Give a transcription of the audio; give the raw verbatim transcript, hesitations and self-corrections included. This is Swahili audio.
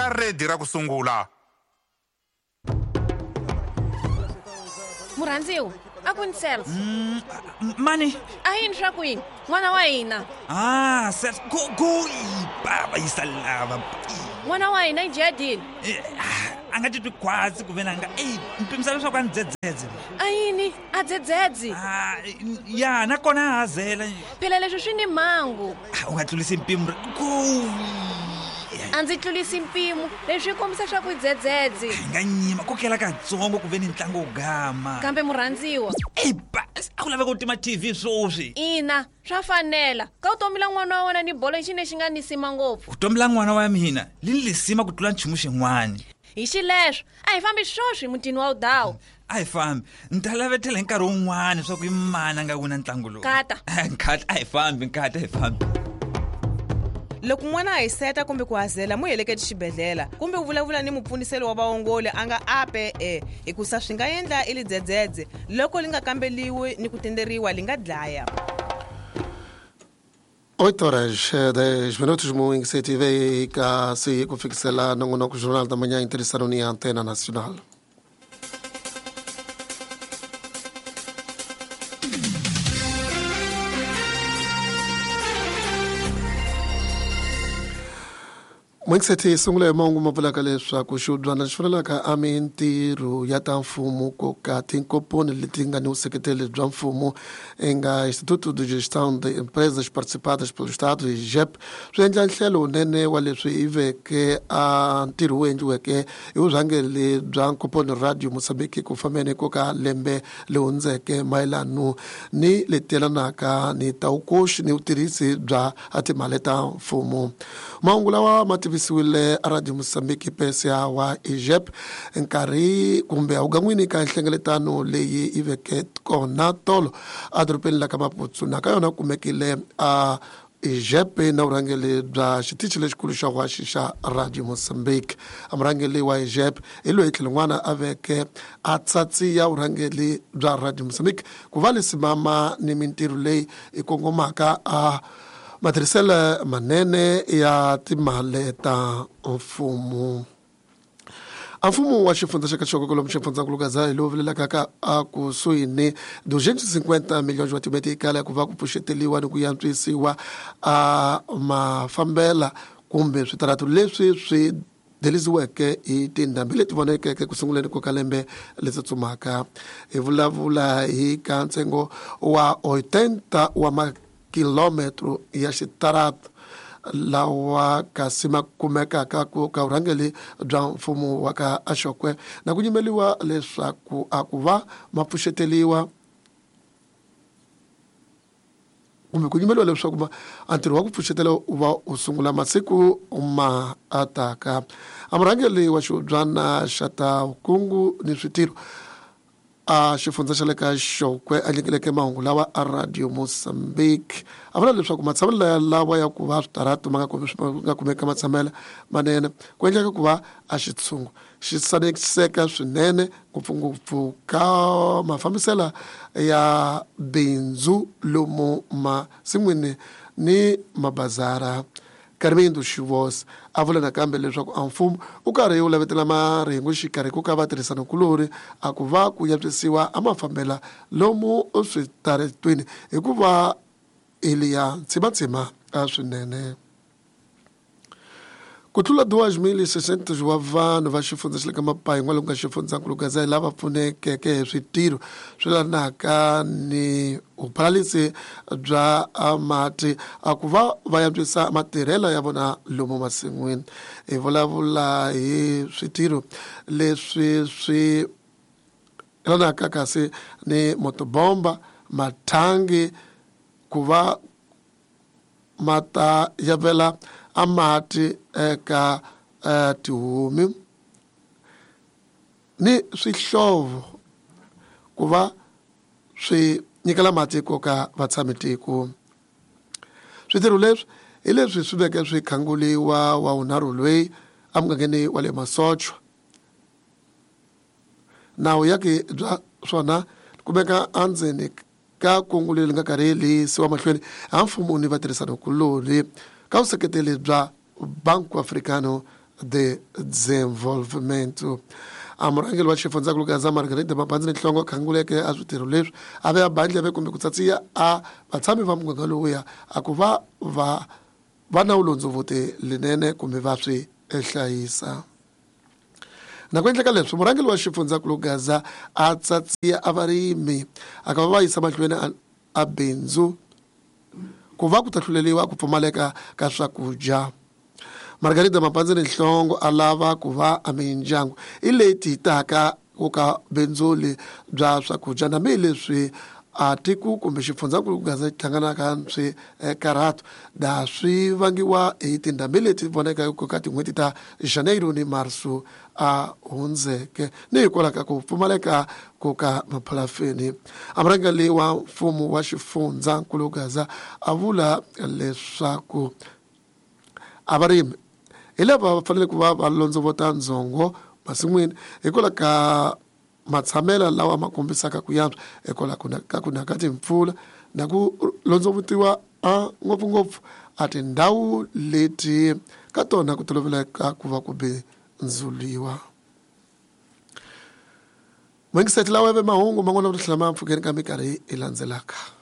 ka redi ra ku sungula. Murandziwa, a ku nsels. Mm, mani. A yini swa kwini? N'wana wa hina. Ah, sels go go baba yisalava. N'wana wa hina ijadile. Anga titwi kwatsi ku vena nga eh mpimisana swa kwa ndzedzedze. A yini? A dzedzedze. Ah, ya na kona hazela. Phela leswi swi ni mangu. U nga tlulisi mpimo go. A ndzi tlulisi mpimo leswi kombisa swa ku dzedzedze. Nga nyima kokela ka dzongo ku veni ntlangu wo gama. Kambe Murandziwa. Eh ba, a ku lava ku tima T V swoswi. Ina, swa fanela. Ka u tomila n'wana wa wena ni bolo xine xi nga nisima ngopfu. U tomila n'wana wa mina, li lisima ku tlula nchumu xin'wani. Hi xileswo, a hi fambi swoswi mutini wa Udawu. A hi fambi, ni ta lavetela hi nkarhi wun'wana swa ku imana nga wina ntlangu lowu. Kata. Nkata a hi fambi, nkata a hi fambi. Loko n'wana a hi seta kumbe ku hazela mu heleketi xibedhlela kumbe u vulavula ni mupfuniseli wa vaongoli a nga ape e hikusa swi nga endla ili dzedzedze loko li nga kambeliwi ni ku tenderiwa li nga dlaya. oito horas, dez minutos, muito C T V, que se confixei lá no nosso Jornal da Manhã, interessado na Antena Nacional. Mwengiseti sungule mongu mavulaka leswaku xudwana xi fanelaka a mintirho ya ta mfumo ko ka tinkoponi leti nga ni vuseketeri bya mfumo eka Instituto de Gestão de Empresas Participadas pelo Estado, I G E P, swi endla nhlelo unene wa leswi i veke a ntirho wu endliweke hi vurhangeri bya nkoponi Radio Mozambique ku fambeni ko ka lembe le hundzeke mayelano ni leti yelanaka ni ta ukoxi ni vutirhisi bya timali ta mfumo. Mahungu lawa mativisiwile a Radio Mozambique P S A wa I G E P nkarhi kumbe a vugan'wini ka nhlengeletano leyi i veke kona tolo a dorobeni la ka Maputo na ka yona kumekile a I G E P na vurhangeri bya xitichi lexikulu xa waxi xa Radio Mozambique. A murhangeri wa I G E P hi loyi tlhelo n'wana a veke a tsatsi ya vurhangeri bya Radio Mozambique ku va lisimama ni mintirho leyi i kongomaka a matirhiselo manene ya timali ta mfumo. A mfumo wa xifundza xa ka xikokolo xifundzankulu Gaza hi lowu vulelaka ka a kusuhi ni duzentos e cinquenta milhões wa timetikala ku va ku pfuxeteliwa ni ku yantswisiwa a mafambela kumbe switaratu leswi swi delisiweke hi tindhambi leti vonekeke ku sunguleni ko ka lembe le tsutsumaka. Hi vulavula hi ka ntsengo wa oitenta wa ma kilometro ya xitarata lawa kasi ma kumekaka ku ka vurhangeri bya mfumo wa ka Ashokwe na ku nyimeliwa leswaku a ku va ma pfuxeteliwa kumbe ku nyimeliwa leswaku a ntirho wa ku pfuxetela u va u sungula masiku ma ataka. A murhangeri wa xihubyana xa ta vukungu ni switirho a xifundza xa le ka Xokwe a nyikeleke mahungu lawa a Radio Mozambique a vula leswaku matshamelo lawa ya ku va switaratu ma nga kumeka matshamelo manene ku endleka ku va a xitshungu xi saneseka swinene ngopfungopfu ka mafambiselo ya bindzu lomu masin'wini ni mabazara. Carmindo Xivosa a vula nakambe leswaku a mfumo u karhi wu lavetela maringo xikarhi ku ka vatirhisano kulori a ku va ku yantswisiwa a mafambela lomu switaratweni hi ku va ili ya ntshimantshima a swinene. Ku tlula duas mil e seiscentos wa vanhu va xifundza xa le ka Mapayi n'walungu ka xifundzankulu Gaza lava pfunekeke hi switirho swi lanaka ni vuparalisi bya mati a ku va va yantswisa matirhelo ya vona lomu masin'wini. Hi vulavula hi switirho leswi swi lanaka kasi ni motobomba mathangi ku va mata yavela a mati eka uh, tihomi ni swihlovo ku va swi nyikela matiko ka vatshamiseko. Switirho leswi hi leswi swi veke swi khanguliwa wa unharhu loyi a mugangeni wa le Masocho. Nawu yake bya swona kumeka andzeni ka kungu leri nga karhi li siwa mahlweni ha mfumo ni vatirhisano kuloni ka vuseketeri bya Banco Africano desenvolvimento. Amurangeli wa xifundzankulu za Margarita Mapandzi Nhlongo khanguleke a switirho leswi a ve a bandla ve kumbe ku tsatsiya a vatshami va muganga lowuya a ku va va va na ulondzovote linene kumbe va swi hlayisa. Na ku endleka leswi murhangeli wa xifundzankulu Gaza a tsatsiya a varimi a ka va va yisa mahlweni a bindzu ku va ku ta hluleliwa ku pfumaleka ka swakudya. Margarita Mapandzi Nhlongo a lava ku va a mindyangu i leyi tihitaka ku ka bindzuli bya swakudya na mi leswi a tiku kumbe xifundzankulu Gaza hlanganaka swi karhato da swi vangiwa hi tindhambi leti voneka ka tin'hweti ta Janeiro ni Marso a hundzeke ni hikwalaho ka ku pfumaleka ku ka maphalafini. Amurhangeli wa mfumo wa xifundzankulu Gaza a vula leswaku a varimi hi lava va fanele ku va va londzovota ndzongo masin'wini hikwalaho ka matshamela lawa ma kombisaka ku yantswa hikwalaho ka ku na ka timpfula na ku londzovotiwa a ngopfungopfu a tindhawu leti ka tona ku toloveleka ku va ku bindzuliwa. Moyingiseti lawa ve mahungu man'wana vutihlama mpfhukeni ka minkarhi hi landzelaka.